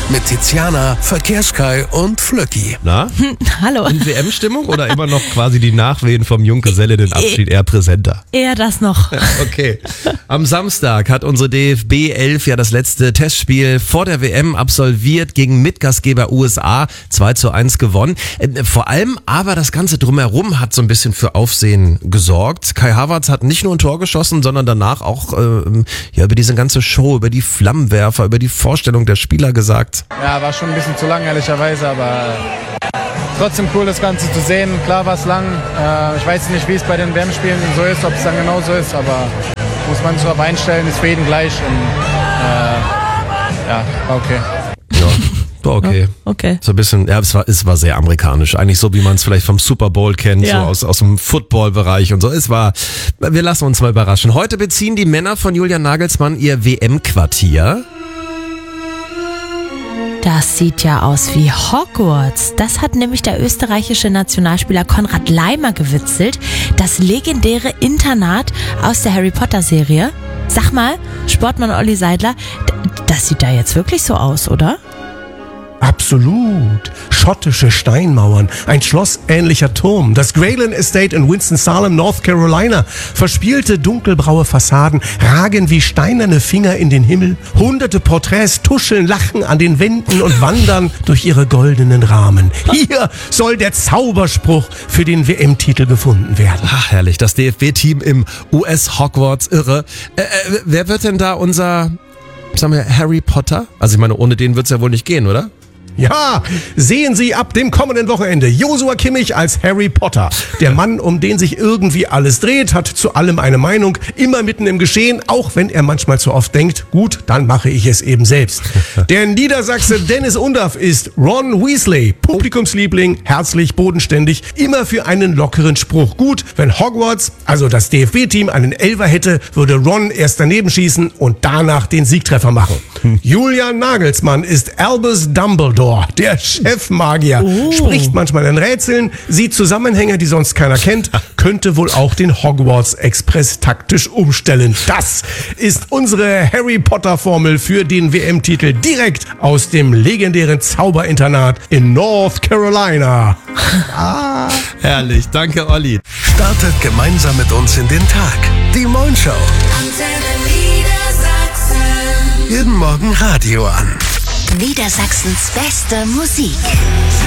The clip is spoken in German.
mit Tiziana, Verkehrskai und Flöcki. Na? Hallo. In WM-Stimmung oder immer noch quasi die Nachwehen vom Junggesellinnenabschied eher präsenter? Eher das noch. Okay. Am Samstag hat unsere DFB 11 ja das letzte Testspiel vor der WM absolviert gegen Mitgastgeber USA 2:1 gewonnen. Vor allem aber das Ganze drumherum hat so ein bisschen für Aufsehen gesorgt. Kai Havertz hat nicht nur ein Tor geschossen, sondern danach auch über diese ganze Show, über die Flammenwerfer, über die Vorstellung der Spieler gesagt. Ja, war schon ein bisschen zu lang, ehrlicherweise, aber trotzdem cool, das Ganze zu sehen. Klar war es lang. Ich weiß nicht, wie es bei den WM-Spielen so ist, ob es dann genau so ist, aber muss man sich darauf einstellen, ist für jeden gleich. Und, war okay. Ja. War okay. Okay. So ein bisschen, ja, es war sehr amerikanisch. Eigentlich so, wie man es vielleicht vom Super Bowl kennt, Ja. so aus dem Football-Bereich und so. Wir lassen uns mal überraschen. Heute beziehen die Männer von Julian Nagelsmann ihr WM-Quartier. Das sieht ja aus wie Hogwarts. Das hat nämlich der österreichische Nationalspieler Konrad Laimer gewitzelt. Das legendäre Internat aus der Harry Potter Serie. Sag mal, Sportmann Olli Seidler, das sieht da jetzt wirklich so aus, oder? Absolut. Schottische Steinmauern, ein schlossähnlicher Turm, das Grayland Estate in Winston-Salem, North Carolina. Verspielte dunkelbraue Fassaden ragen wie steinerne Finger in den Himmel. Hunderte Porträts tuscheln, lachen an den Wänden und wandern durch ihre goldenen Rahmen. Hier soll der Zauberspruch für den WM-Titel gefunden werden. Ach, herrlich. Das DFB-Team im US-Hogwarts, irre. Wer wird denn da unser, sagen wir, Harry Potter? Also ich meine, ohne den wird's ja wohl nicht gehen, oder? Ja, sehen Sie ab dem kommenden Wochenende Joshua Kimmich als Harry Potter. Der Mann, um den sich irgendwie alles dreht, hat zu allem eine Meinung, immer mitten im Geschehen, auch wenn er manchmal zu oft denkt, gut, dann mache ich es eben selbst. Der Niedersachse Dennis Undaff ist Ron Weasley, Publikumsliebling, herzlich, bodenständig, immer für einen lockeren Spruch. Gut, wenn Hogwarts, also das DFB-Team, einen Elfer hätte, würde Ron erst daneben schießen und danach den Siegtreffer machen. Julian Nagelsmann ist Albus Dumbledore, der Chefmagier. Spricht manchmal in Rätseln, sieht Zusammenhänge, die sonst keiner kennt, könnte wohl auch den Hogwarts Express taktisch umstellen. Das ist unsere Harry Potter Formel für den WM-Titel direkt aus dem legendären Zauberinternat in North Carolina. Herrlich. Danke, Olli. Startet gemeinsam mit uns in den Tag. Die Moin Show. Jeden Morgen Radio an. Niedersachsens beste Musik.